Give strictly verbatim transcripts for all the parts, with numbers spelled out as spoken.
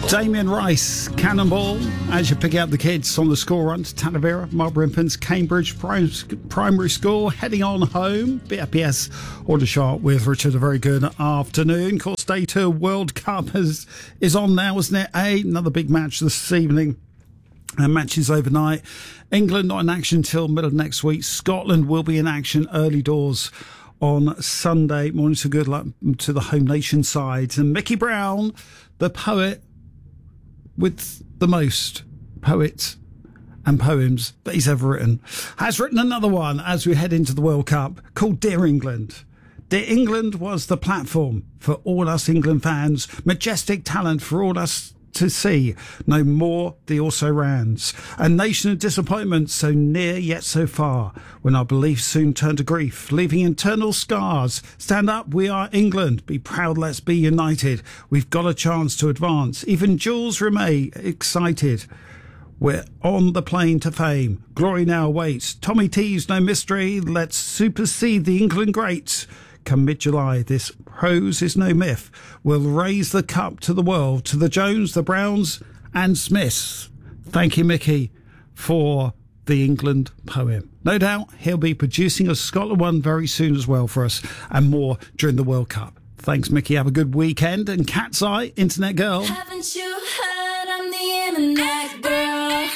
Damien Rice, Cannonball, as you pick out the kids on the school run to Talavera, Marlborough Infants, Cambridge Prim- Primary School, heading on home. B F P S Aldershot with Richard. A very good afternoon. Of course, Day two World Cup is, is on now, isn't it? A, another big match this evening. And matches overnight. England not in action till middle of next week. Scotland will be in action early doors on Sunday morning. So good luck to the home nation side. And Mickey Brown, the poet with the most poets and poems that he's ever written, has written another one as we head into the World Cup called Dear England. Dear England was the platform for all us England fans, majestic talent for all us to see, no more the also rans. A nation of disappointment, so near yet so far, when our beliefs soon turn to grief, leaving internal scars. Stand up, we are England. Be proud, let's be united. We've got a chance to advance. Even Jules Rimet excited. We're on the plane to fame. Glory now awaits. Tommy T's no mystery. Let's supersede the England greats. Come mid-July, this prose is no myth. We'll raise the cup to the world, to the Jones, the Browns and Smiths. Thank you, Mickey, for the England poem. No doubt he'll be producing a Scotland one very soon as well for us, and more during the World Cup. Thanks, Mickey. Have a good weekend. And Cat's Eye, Internet Girl. Haven't you heard I'm the Internet Girl?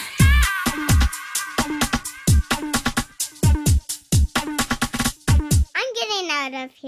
I'm getting out of here.